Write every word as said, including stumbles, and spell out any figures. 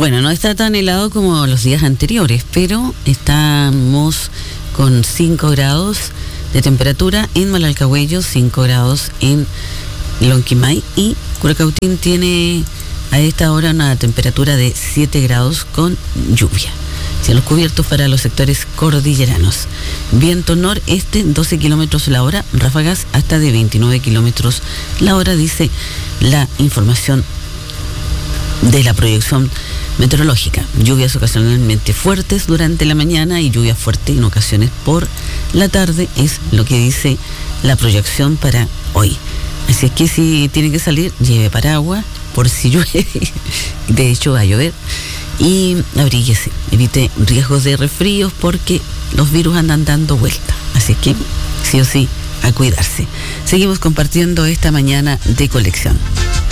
Bueno, no está tan helado como los días anteriores, pero estamos con cinco grados de temperatura en Malalcahuello, cinco grados en Lonquimay, y Curacautín tiene a esta hora una temperatura de siete grados con lluvia. Cielos cubiertos para los sectores cordilleranos. Viento noreste, doce kilómetros la hora, ráfagas hasta de veintinueve kilómetros la hora, dice la información de la proyección meteorológica. Lluvias ocasionalmente fuertes durante la mañana y lluvia fuerte en ocasiones por la tarde, es lo que dice la proyección para hoy. Así es que si tiene que salir, lleve paraguas por si llueve. De hecho va a llover. Y abríguese, evite riesgos de resfríos porque los virus andan dando vuelta. Así que sí o sí a cuidarse. Seguimos compartiendo esta mañana de colección.